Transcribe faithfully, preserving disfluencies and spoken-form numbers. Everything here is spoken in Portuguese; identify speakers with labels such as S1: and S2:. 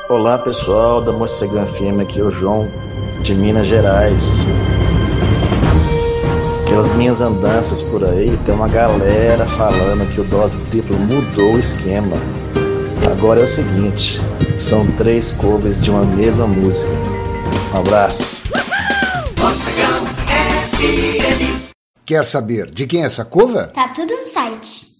S1: Olá pessoal da Morcegão F M, aqui é o João de Minas Gerais. Pelas minhas andanças por aí, tem uma galera falando que o Dose Triplo mudou o esquema. Agora é o seguinte, são três covers de uma mesma música. Um abraço.
S2: Morcegão F M. Quer saber de quem é essa cover?
S3: Tá tudo no site.